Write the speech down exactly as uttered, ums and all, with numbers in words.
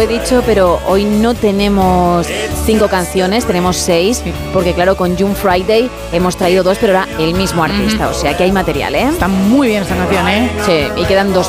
he dicho, pero hoy no tenemos cinco canciones, tenemos seis, sí. Porque claro, con June Friday hemos traído dos, pero era el mismo artista, uh-huh. O sea que hay material, ¿eh? Está muy bien esta canción, ¿eh? Sí, y quedan dos